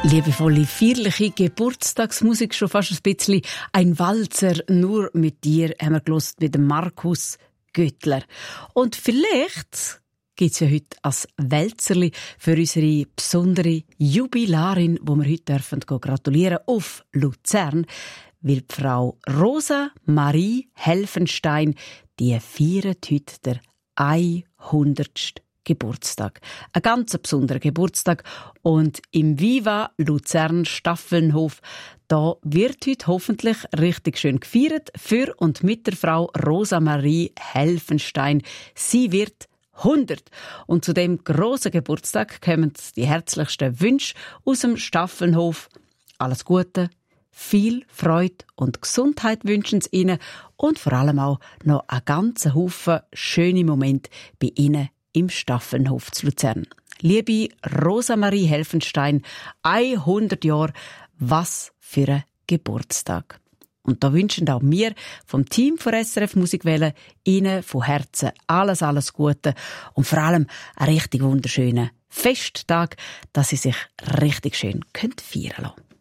Liebevolle, feierliche Geburtstagsmusik, schon fast ein bisschen ein Walzer, nur mit dir, haben wir gehört mit dem Markus Göttler. Und vielleicht gibt's ja heute als Wälzerli für unsere besondere Jubilarin, wo wir heute dürfen gratulieren auf Luzern, weil die Frau Rosa Marie Helfenstein, die feiert heute der 100. Geburtstag. Ein ganz besonderer Geburtstag. Und im Viva Luzern Staffelnhof, da wird heute hoffentlich richtig schön gefeiert für und mit der Frau Rosa Marie Helfenstein. Sie wird 100. Und zu dem grossen Geburtstag kommen die herzlichsten Wünsche aus dem Staffelnhof. Alles Gute, viel Freude und Gesundheit wünschen sie Ihnen und vor allem auch noch einen ganzen Haufen schöne Momente bei Ihnen im Staffelnhof zu Luzern. Liebe Rosa Marie Helfenstein, 100 Jahre, was für ein Geburtstag. Und da wünschen auch wir vom Team von SRF Musikwelle Ihnen von Herzen alles Gute und vor allem einen richtig wunderschönen Festtag, dass Sie sich richtig schön feiern lassen können.